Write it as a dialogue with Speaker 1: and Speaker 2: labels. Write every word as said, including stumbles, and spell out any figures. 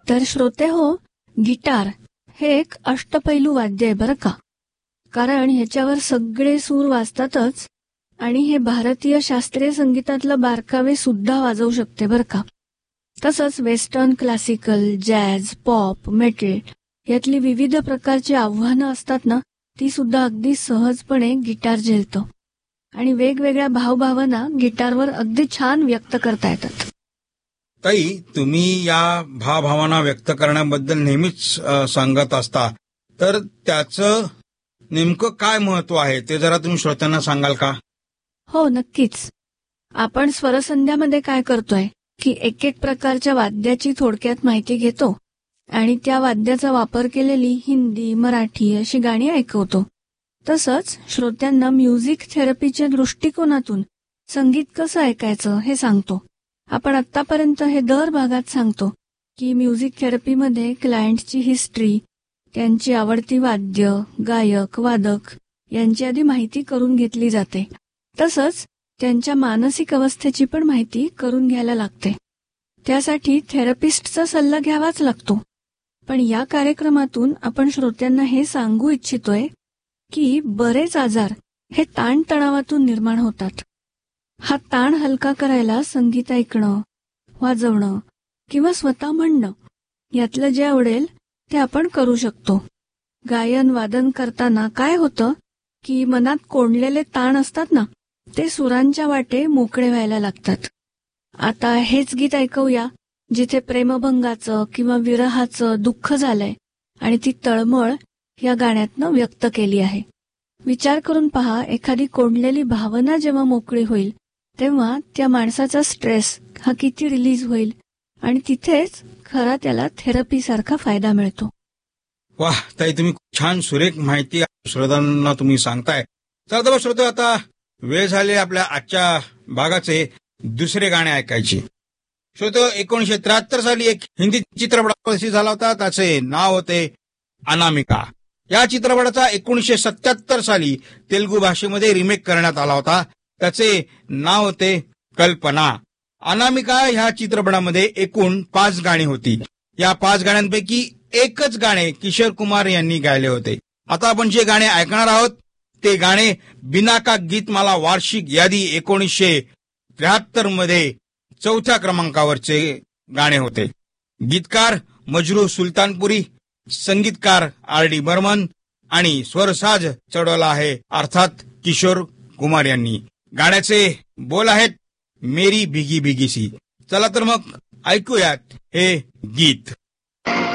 Speaker 1: तर श्रोते हो, गिटार हे एक अष्टपैलू वाद्य आहे बरं का. कारण ह्याच्यावर सगळे सूर वाजतातच आणि हे भारतीय शास्त्रीय संगीतातलं बारकावे सुद्धा वाजवू शकते बरं का. तसंच western, classical, jazz, pop, metal यातली विविध प्रकारची आव्हानं असतात ना, ती सुद्धा अगदी सहजपणे गिटार झेलतं आणि वेगवेगळ्या भावभावना गिटारवर अगदी छान व्यक्त करता येतात.
Speaker 2: ताई, तुम्ही या भावभावना व्यक्त करण्याबद्दल नेहमीच सांगत असता, तर त्याचं नेमकं काय महत्व आहे ते जरा तुम्ही श्रोत्यांना सांगाल का?
Speaker 1: हो, नक्कीच. आपण स्वरसंध्यामध्ये काय करतोय की एक एक प्रकारच्या वाद्याची थोडक्यात माहिती घेतो आणि त्या वाद्याचा वापर केलेली हिंदी, मराठी अशी गाणी ऐकवतो. तसंच श्रोत्यांना म्युझिक थेरपीच्या दृष्टिकोनातून संगीत कसं ऐकायचं हे सांगतो. आपण आतापर्यंत हे दर भागात सांगतो की म्युझिक थेरपीमध्ये क्लायंटची हिस्ट्री, त्यांची आवडती वाद्य, गायक, वादक यांची आधी माहिती करून घेतली जाते. तसंच त्यांच्या मानसिक अवस्थेची पण माहिती करून घ्यायला लागते. त्यासाठी थेरपिस्टचा सल्ला घ्यावाच लागतो. पण या कार्यक्रमातून आपण श्रोत्यांना हे सांगू इच्छितोय की बरेच आजार हे ताणतणावातून निर्माण होतात. हा ताण हलका करायला संगीत ऐकणं, वाजवणं किंवा स्वतः म्हणणं यातलं जे आवडेल ते आपण करू शकतो. गायन वादन करताना काय होतं की मनात कोंडलेले ताण असतात ना, ते सुरांच्या वाटे मोकळे व्हायला लागतात. आता हेच गीत ऐकूया जिथे प्रेमभंगाचं किंवा विरहाचं दुःख झालंय आणि ती तळमळ या गाण्यातनं व्यक्त केली आहे. विचार करून पहा, एखादी कोंडलेली भावना जेव्हा मोकळी होईल तेव्हा त्या माणसाचा स्ट्रेस हा किती रिलीज होईल आणि तिथेच खरा त्याला थेरपीसारखा फायदा मिळतो.
Speaker 2: वाह ताई, तुम्ही छान सुरेख माहिती श्रोत्यांना तुम्ही सांगताय. चला तर श्रोते, आता वेळ झाली आपल्या आजच्या भागाचे दुसरे गाणे ऐकायची. श्रोते, एकोणीशे त्र्याहत्तर साली एक हिंदी चित्रपट प्रदर्शित झाला होता. त्याचे नाव होते अनामिका. या चित्रपटाचा एकोणीशे सत्याहत्तर साली तेलुगू भाषेमध्ये रिमेक करण्यात आला होता. त्याचे नाव होते कल्पना. अनामिका ह्या चित्रपटामध्ये एकूण पाच गाणी होती. या पाच गाण्यांपैकी एकच गाणे किशोर कुमार यांनी गायले होते. आता आपण जे गाणे ऐकणार आहोत ते गाणे बिना का गीतमाला वार्षिक यादी एकोणीसशे त्र्याहत्तर मध्ये चौथ्या क्रमांकावरचे गाणे होते. गीतकार मजरू सुलतानपुरी, संगीतकार आर डी बर्मन आणि स्वरसाज चढवला आहे अर्थात किशोर कुमार यांनी. गाण्याचे बोल आहेत मेरी भिगी भिगी सी. चला तर मग ऐकूयात हे गीत.